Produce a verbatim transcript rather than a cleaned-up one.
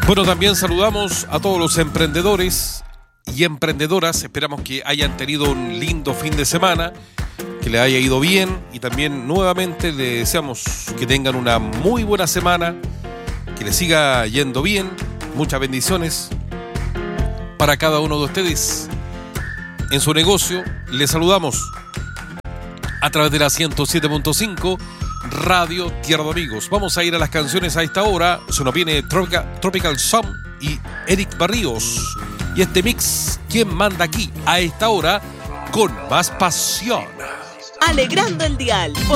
Bueno, también saludamos a todos los emprendedores y emprendedoras. Esperamos que hayan tenido un lindo fin de semana, que les haya ido bien, y también nuevamente les deseamos que tengan una muy buena semana, que les siga yendo bien. Muchas bendiciones para cada uno de ustedes en su negocio. Les saludamos a través de la ciento siete punto cinco Radio Tierra de Amigos. Vamos a ir a las canciones a esta hora. Se nos viene Tropical, Tropical Sound y Eric Barrios. Y este mix, ¿quién manda aquí? A esta hora, con más pasión. Alegrando el dial.